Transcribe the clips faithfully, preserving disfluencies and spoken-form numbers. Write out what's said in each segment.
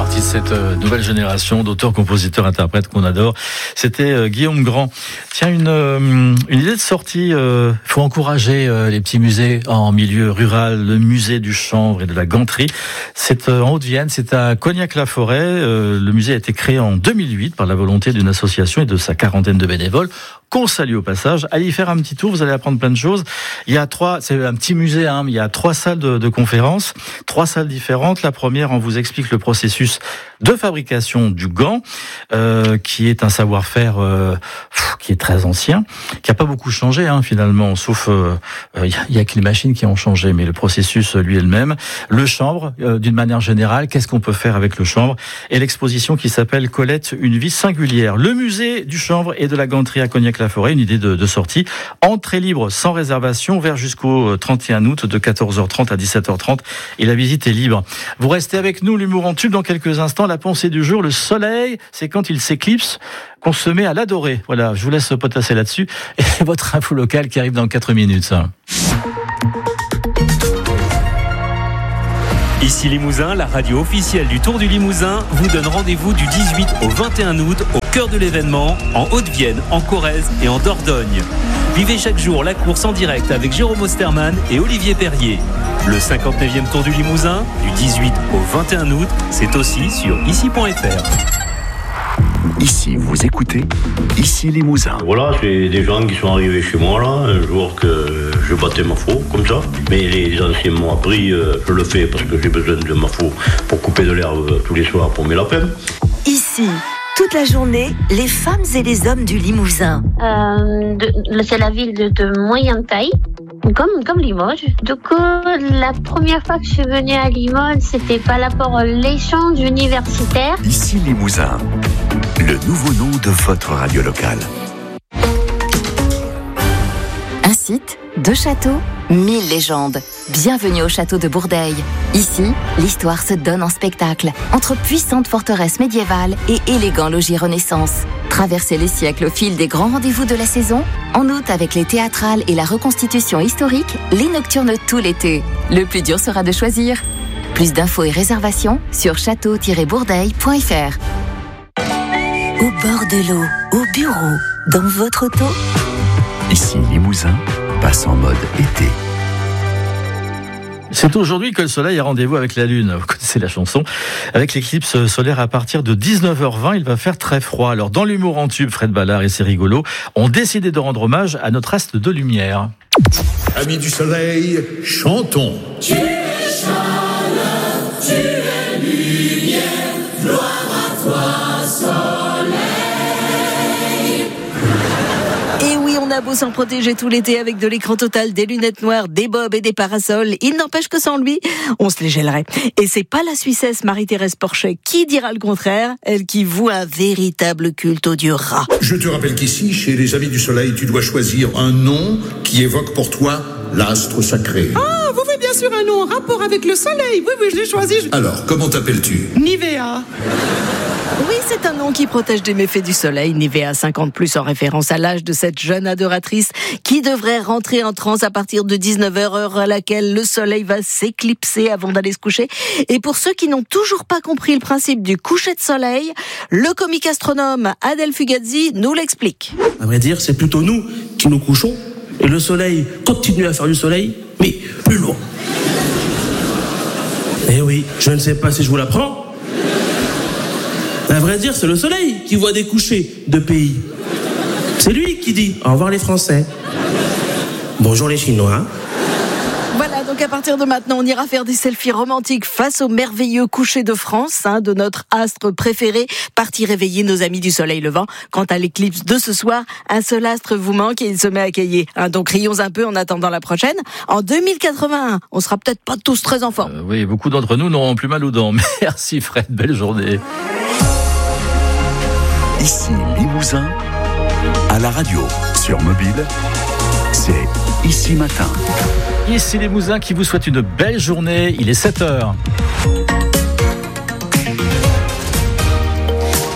partie de cette euh, nouvelle génération d'auteurs, compositeurs, interprètes qu'on adore. C'était euh, Guillaume Grand. Tiens, une, euh, une idée de sortie. Il euh, faut encourager euh, les petits musées en milieu rural. Le musée du chanvre et de la ganterie. C'est euh, en Haute-Vienne, c'est à Cognac-la-Forêt. Euh, le musée a été créé en deux mille huit par la volonté d'une association et de sa quarantaine de bénévoles, qu'on salue au passage. Allez y faire un petit tour, vous allez apprendre plein de choses. Il y a trois, c'est un petit musée, hein, mais il y a trois salles de, de conférences, trois salles différentes. La première, on vous explique le processus de fabrication du gant, euh, qui est un savoir-faire euh, qui est très ancien, qui a pas beaucoup changé hein, finalement, sauf il euh, y, a, y a que les machines qui ont changé, mais le processus lui est le même. Le chanvre, euh, d'une manière générale, qu'est-ce qu'on peut faire avec le chanvre, et l'exposition qui s'appelle Colette, une vie singulière. Le musée du chanvre et de la ganterie à Cognac-la-Forêt, une idée de, de sortie. Entrée libre sans réservation, ouvert jusqu'au trente et un août de quatorze heures trente à dix-sept heures trente, et la visite est libre. Vous restez avec nous, l'humour en tube dans quelques instants. La pensée du jour, le soleil, c'est quand il s'éclipse qu'on se met à l'adorer. Voilà, je vous laisse potasser là-dessus. Et votre info locale qui arrive dans quatre minutes. Ici Limousin, la radio officielle du Tour du Limousin vous donne rendez-vous du dix-huit au vingt et un août au cœur de l'événement, en Haute-Vienne, en Corrèze et en Dordogne. Vivez chaque jour la course en direct avec Jérôme Osterman et Olivier Perrier. Le cinquante-neuvième Tour du Limousin, du dix-huit au vingt et un août, c'est aussi sur ici point f r. Ici, vous écoutez Ici Limousin. Voilà, c'est des gens qui sont arrivés chez moi là, un jour que je battais ma faux, comme ça. Mais les anciens m'ont appris, euh, je le fais parce que j'ai besoin de ma faux pour couper de l'herbe euh, tous les soirs pour mes lapins. Ici, toute la journée, les femmes et les hommes du Limousin. Euh, de, c'est la ville de, de moyenne taille. Comme, comme Limoges. Du coup, la première fois que je suis venue à Limoges, c'était par rapport à l'échange universitaire. Ici Limousin, le nouveau nom de votre radio locale. Un site, deux châteaux, mille légendes. Bienvenue au château de Bourdeil. Ici, l'histoire se donne en spectacle, entre puissantes forteresses médiévales et élégants logis Renaissance. Traversez les siècles au fil des grands rendez-vous de la saison. En août, avec les théâtrales et la reconstitution historique, les nocturnes tout l'été. Le plus dur sera de choisir. Plus d'infos et réservations sur château tiret bourdeil point f r. Au bord de l'eau, au bureau, dans votre auto. Ici Limousin passe en mode été. C'est aujourd'hui que le soleil a rendez-vous avec la lune. Vous connaissez la chanson. Avec l'éclipse solaire à partir de dix-neuf heures vingt, il va faire très froid. Alors, dans l'humour en tube, Fred Ballard et C'est rigolo ont décidé de rendre hommage à notre astre de lumière. Amis du soleil, chantons. Tu es chaleur, tu es lumière, gloire à toi, soleil. Et oui, on a beau s'en protéger tout l'été avec de l'écran total, des lunettes noires, des bobs et des parasols, il n'empêche que sans lui, on se les gèlerait. Et c'est pas la Suissesse Marie-Thérèse Porchet qui dira le contraire, elle qui voue un véritable culte au dieu rat. Je te rappelle qu'ici, chez les Amis du Soleil, tu dois choisir un nom qui évoque pour toi l'astre sacré. Ah, vous faites bien sûr un nom en rapport avec le soleil. Oui, oui, je l'ai choisi. Je... Alors, comment t'appelles-tu ? Nivea. Oui, c'est un nom qui protège des méfaits du soleil. Nivea cinquante plus, en référence à l'âge de cette jeune adoratrice qui devrait rentrer en transe à partir de dix-neuf heures, heure à laquelle le soleil va s'éclipser avant d'aller se coucher. Et pour ceux qui n'ont toujours pas compris le principe du coucher de soleil, le comique astronome Adèle Fugazzi nous l'explique. À vrai dire, c'est plutôt nous qui nous couchons et le soleil continue à faire du soleil, mais plus loin. Eh oui, je ne sais pas si je vous l'apprends. À vrai dire, c'est le soleil qui voit des couchers de pays. C'est lui qui dit au revoir les Français. Bonjour les Chinois. Voilà, donc à partir de maintenant, on ira faire des selfies romantiques face au merveilleux coucher de France, hein, de notre astre préféré, parti réveiller nos amis du soleil levant. Quant à l'éclipse de ce soir, un seul astre vous manque et il se met à cailler. Hein, donc rions un peu en attendant la prochaine. En deux mille quatre-vingt-un, on sera peut-être pas tous très en forme. Euh, oui, beaucoup d'entre nous n'auront plus mal aux dents. Merci Fred, belle journée. Ici Limousin, à la radio, sur mobile, c'est Ici Matin. Ici Limousin qui vous souhaite une belle journée, il est sept heures.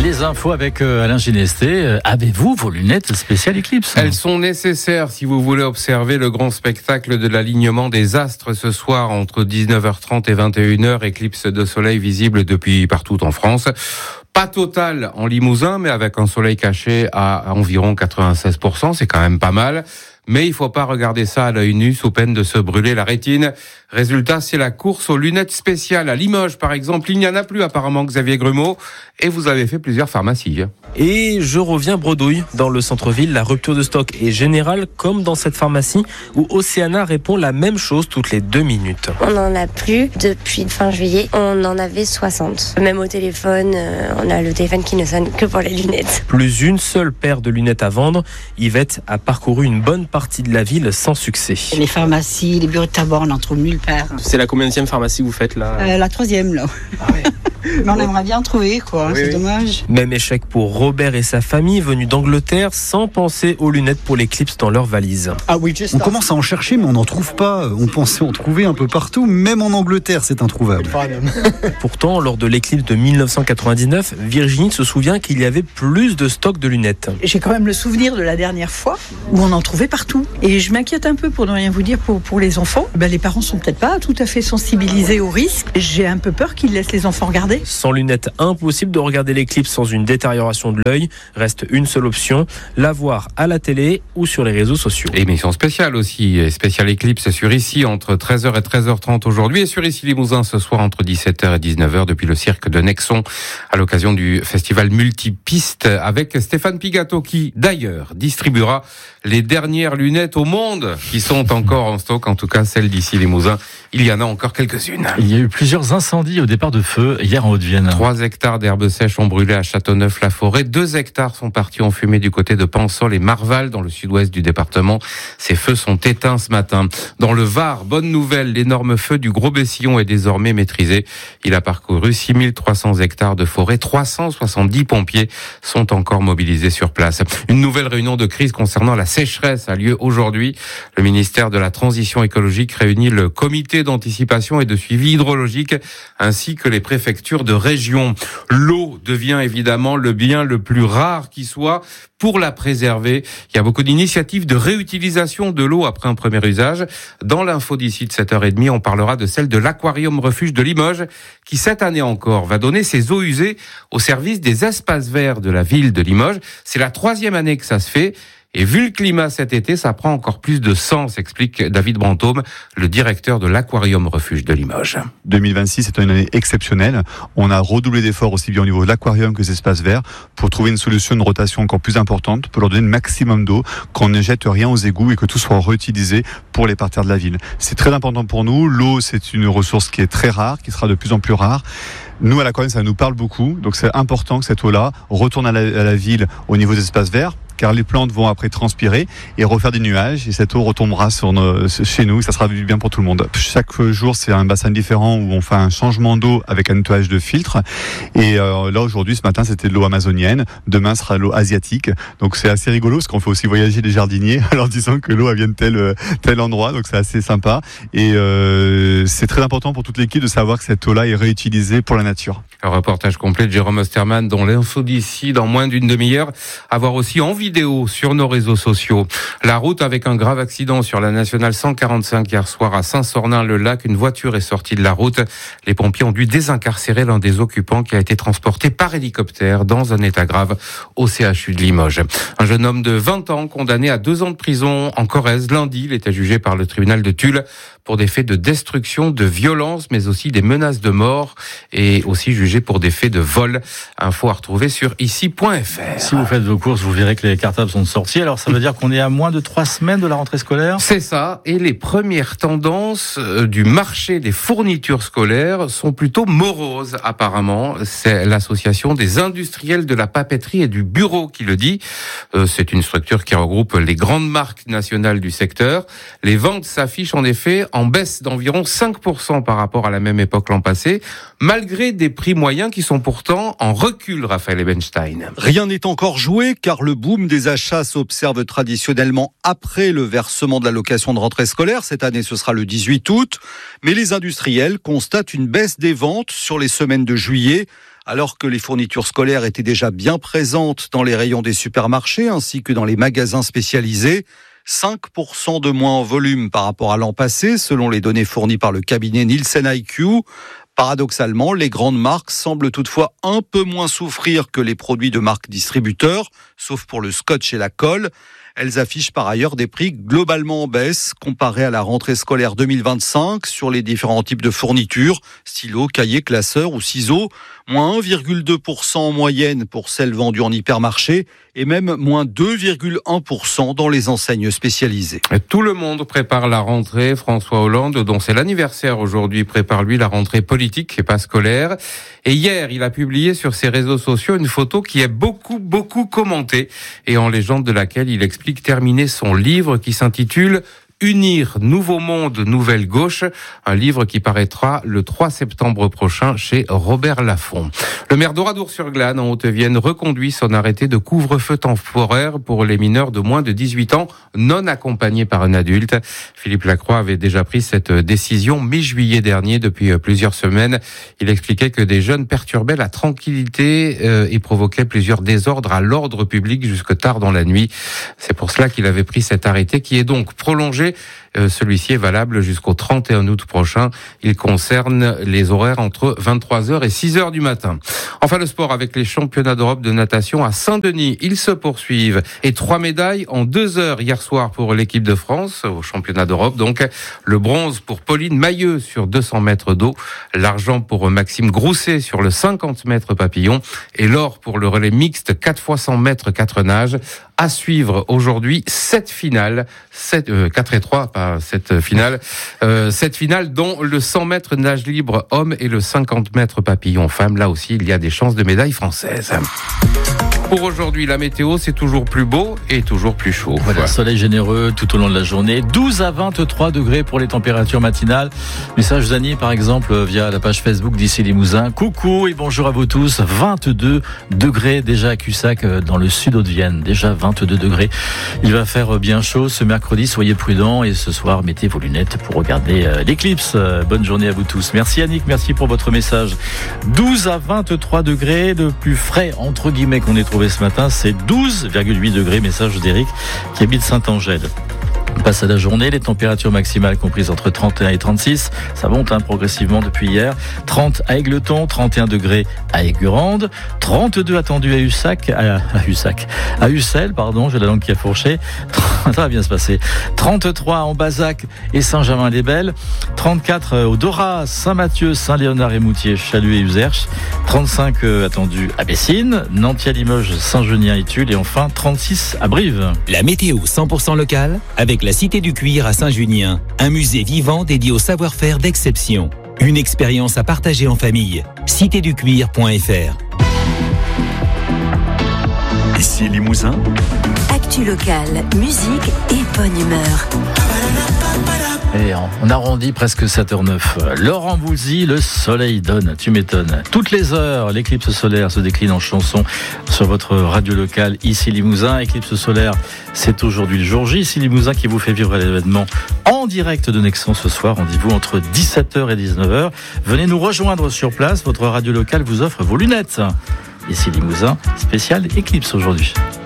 Les infos avec Alain Ginesté. Avez-vous vos lunettes spéciales Eclipse ? Elles sont nécessaires si vous voulez observer le grand spectacle de l'alignement des astres ce soir entre dix-neuf heures trente et vingt et une heures. Éclipse de soleil visible depuis partout en France. Pas total en Limousin, mais avec un soleil caché à environ quatre-vingt-seize pour cent, c'est quand même pas mal. Mais il faut pas regarder ça à l'œil nu sous peine de se brûler la rétine. Résultat, c'est la course aux lunettes spéciales. À Limoges, par exemple, il n'y en a plus apparemment, Xavier Grumeau. Et vous avez fait plusieurs pharmacies. Et je reviens bredouille. Dans le centre-ville, la rupture de stock est générale, comme dans cette pharmacie où Océana répond la même chose toutes les deux minutes. On n'en a plus depuis fin juillet. On en avait soixante. Même au téléphone, on a le téléphone qui ne sonne que pour les lunettes. Plus une seule paire de lunettes à vendre. Yvette a parcouru une bonne partie de la ville sans succès. Les pharmacies, les bureaux de tabac, on n'en trouve nulle part. C'est la combienième pharmacie que vous faites là ? euh, La troisième là. Ah ouais. Mais on aimerait bien trouver quoi, oui, c'est oui. dommage. Même échec pour Robert et sa famille venus d'Angleterre sans penser aux lunettes pour l'éclipse dans leur valise. Ah oui, on commence à en chercher mais on n'en trouve pas. On pensait en trouver un peu partout, même en Angleterre c'est introuvable. Pourtant, lors de l'éclipse de dix-neuf cent quatre-vingt-dix-neuf, Virginie se souvient qu'il y avait plus de stock de lunettes. J'ai quand même le souvenir de la dernière fois où on en trouvait partout. Et je m'inquiète un peu pour ne rien vous dire pour, pour les enfants. Ben, les parents sont peut-être pas tout à fait sensibilisés au risque. J'ai un peu peur qu'ils laissent les enfants regarder. Sans lunettes, impossible de regarder l'éclipse sans une détérioration de l'œil. Reste une seule option, la voir à la télé ou sur les réseaux sociaux. Émission spéciale aussi, spéciale éclipse sur Ici entre treize heures et treize heures trente aujourd'hui et sur Ici Limousin ce soir entre dix-sept heures et dix-neuf heures depuis le cirque de Nexon à l'occasion du festival Multipiste avec Stéphane Pigato qui d'ailleurs distribuera les dernières lunettes au monde qui sont encore en stock, en tout cas celles d'Ici Limousin. Il y en a encore quelques-unes. Il y a eu plusieurs incendies au départ de feu hier en Haute-Vienne. Trois hectares d'herbes sèches ont brûlé à Châteauneuf-la-Forêt. Deux hectares sont partis en fumée du côté de Pansol et Marval, dans le sud-ouest du département. Ces feux sont éteints ce matin. Dans le Var, bonne nouvelle, l'énorme feu du Gros Bessillon est désormais maîtrisé. Il a parcouru six mille trois cents hectares de forêt. trois cent soixante-dix pompiers sont encore mobilisés sur place. Une nouvelle réunion de crise concernant la sécheresse a lieu aujourd'hui. Le ministère de la Transition écologique réunit le comité d'anticipation et de suivi hydrologique ainsi que les préfectures de région. L'eau devient évidemment le bien le plus rare qui soit. Pour la préserver, il y a beaucoup d'initiatives de réutilisation de l'eau après un premier usage. Dans l'info d'ici de sept heures trente, on parlera de celle de l'Aquarium Refuge de Limoges qui cette année encore va donner ses eaux usées au service des espaces verts de la ville de Limoges. C'est la troisième année que ça se fait. Et vu le climat cet été, ça prend encore plus de sens, explique David Brantôme, le directeur de l'Aquarium Refuge de Limoges. deux mille vingt-six, c'est une année exceptionnelle. On a redoublé d'efforts aussi bien au niveau de l'aquarium que des espaces verts pour trouver une solution de rotation encore plus importante, pour leur donner le maximum d'eau, qu'on ne jette rien aux égouts et que tout soit réutilisé pour les parterres de la ville. C'est très important pour nous. L'eau, c'est une ressource qui est très rare, qui sera de plus en plus rare. Nous, à l'aquarium, ça nous parle beaucoup. Donc, c'est important que cette eau-là retourne à la, à la ville au niveau des espaces verts, car les plantes vont après transpirer et refaire des nuages, et cette eau retombera sur nos, chez nous, et ça sera bien pour tout le monde. Chaque jour, c'est un bassin différent où on fait un changement d'eau avec un nettoyage de filtre, et euh, là aujourd'hui, ce matin, c'était de l'eau amazonienne, demain sera l'eau asiatique, donc c'est assez rigolo, parce qu'on fait aussi voyager les jardiniers en leur disant que l'eau elle vient de tel, tel endroit, donc c'est assez sympa, et euh, c'est très important pour toute l'équipe de savoir que cette eau-là est réutilisée pour la nature. Un reportage complet de Jérôme Osterman, dont l'info d'ici dans moins d'une demi-heure, à voir aussi en vidéo sur nos réseaux sociaux. La route avec un grave accident sur la nationale cent quarante-cinq hier soir à Saint-Sornin-le-Lac. Une voiture est sortie de la route. Les pompiers ont dû désincarcérer l'un des occupants qui a été transporté par hélicoptère dans un état grave au C H U de Limoges. Un jeune homme de vingt ans condamné à deux ans de prison en Corrèze. Lundi, il était jugé par le tribunal de Tulle pour des faits de destruction, de violence, mais aussi des menaces de mort, et aussi jugé pour des faits de vol. Info à retrouver sur ici point f r. Si vous faites vos courses, vous verrez que les cartables sont sortis. Alors ça veut dire qu'on est à moins de trois semaines de la rentrée scolaire ? C'est ça. Et les premières tendances du marché des fournitures scolaires sont plutôt moroses, apparemment. C'est l'association des industriels de la papeterie et du bureau qui le dit. C'est une structure qui regroupe les grandes marques nationales du secteur. Les ventes s'affichent en effet en baisse d'environ cinq pour cent par rapport à la même époque l'an passé, malgré des prix moyens qui sont pourtant en recul, Raphaël Ebenstein. Rien n'est encore joué car le boom des achats s'observe traditionnellement après le versement de l'allocation de rentrée scolaire. Cette année, ce sera le dix-huit août. Mais les industriels constatent une baisse des ventes sur les semaines de juillet, Alors que les fournitures scolaires étaient déjà bien présentes dans les rayons des supermarchés ainsi que dans les magasins spécialisés, cinq pour cent de moins en volume par rapport à l'an passé, selon les données fournies par le cabinet Nielsen I Q. Paradoxalement, les grandes marques semblent toutefois un peu moins souffrir que les produits de marques distributeurs, sauf pour le scotch et la colle. Elles affichent par ailleurs des prix globalement en baisse comparés à la rentrée scolaire deux mille vingt-cinq sur les différents types de fournitures, stylos, cahiers, classeurs ou ciseaux, moins un virgule deux pour cent en moyenne pour celles vendues en hypermarché et même moins deux virgule un pour cent dans les enseignes spécialisées. Tout le monde prépare la rentrée. François Hollande, dont c'est l'anniversaire aujourd'hui, prépare lui la rentrée politique et pas scolaire. Et hier, il a publié sur ses réseaux sociaux une photo qui est beaucoup, beaucoup commentée et en légende de laquelle il explique terminer son livre qui s'intitule Unir Nouveau Monde, Nouvelle Gauche, un livre qui paraîtra le trois septembre prochain chez Robert Laffont. Le maire d'Oradour-sur-Glane, en Haute-Vienne, reconduit son arrêté de couvre-feu temporaire pour les mineurs de moins de dix-huit ans, non accompagnés par un adulte. Philippe Lacroix avait déjà pris cette décision mi-juillet dernier, depuis plusieurs semaines. Il expliquait que des jeunes perturbaient la tranquillité euh, et provoquaient plusieurs désordres à l'ordre public jusque tard dans la nuit. C'est pour cela qu'il avait pris cet arrêté qui est donc prolongé. Euh, celui-ci est valable jusqu'au trente et un août prochain. Il concerne les horaires entre vingt-trois heures et six heures du matin. Enfin, le sport avec les championnats d'Europe de natation à Saint-Denis. Ils se poursuivent. Et trois médailles en deux heures hier soir pour l'équipe de France au championnat d'Europe. Donc, le bronze pour Pauline Mailleux sur deux cents mètres d'eau. L'argent pour Maxime Grousset sur le cinquante mètres papillon. Et l'or pour le relais mixte quatre fois cent mètres quatre nages. À suivre aujourd'hui, sept finales, sept, euh, quatre et trois, pas sept finales, euh, sept finales dont le cent mètres nage libre homme et le cinquante mètres papillon femme. Là aussi, il y a des chances de médaille française. Pour aujourd'hui, la météo, c'est toujours plus beau et toujours plus chaud. Voilà, soleil généreux tout au long de la journée. douze à vingt-trois degrés pour les températures matinales. Message d'Annie, par exemple, via la page Facebook d'Ici Limousin. Coucou et bonjour à vous tous. vingt-deux degrés déjà à Cussac, dans le sud de Vienne. Déjà vingt-deux degrés. Il va faire bien chaud ce mercredi. Soyez prudents et ce soir, mettez vos lunettes pour regarder l'éclipse. Bonne journée à vous tous. Merci Annick, merci pour votre message. douze à vingt-trois degrés, le plus frais, entre guillemets, qu'on ait trouvé ce matin, c'est douze virgule huit degrés. Message d'Éric qui habite Saint-Angèle. On passe à la journée, les températures maximales comprises entre trente et un et trente-six. Ça monte hein, progressivement depuis hier. trente à Égletons, trente et un degrés à Aigurande, trente-deux attendus à Ussac, à, à Ussac, à Ussel, pardon, j'ai la langue qui a fourché. Ça va bien se passer. trente-trois en Bazac et Saint-Germain-les-Belles, trente-quatre au Dorat, Saint-Mathieu, Saint-Léonard et Moutier, Chalut et Uzerche, trente-cinq attendus à Bessines, Nantier, Limoges, Saint-Genien et Tulle et enfin trente-six à Brive. La météo cent pour cent locale avec la Cité du Cuir à Saint-Junien, un musée vivant dédié au savoir-faire d'exception. Une expérience à partager en famille. cité du cuir point f r. Ici Limousin. Actu locale, musique et bonne humeur. Et on arrondit presque sept heures neuf. Laurent Voulzy, le soleil donne, tu m'étonnes. Toutes les heures, l'éclipse solaire se décline en chanson sur votre radio locale Ici Limousin. Éclipse solaire, c'est aujourd'hui le jour J. Ici Limousin qui vous fait vivre l'événement en direct de Nexon ce soir. Rendez-vous entre dix-sept heures et dix-neuf heures. Venez nous rejoindre sur place. Votre radio locale vous offre vos lunettes. Ici Limousin, spécial éclipse aujourd'hui.